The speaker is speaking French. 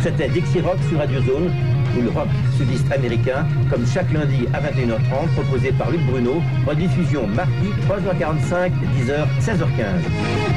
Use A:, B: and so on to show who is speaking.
A: C'était Dixie Rock sur Radio Zone, ou le rock sudiste américain, comme chaque lundi à 21h30, proposé par Luc Bruno, rediffusion mardi 3h45, 10h, 16h15.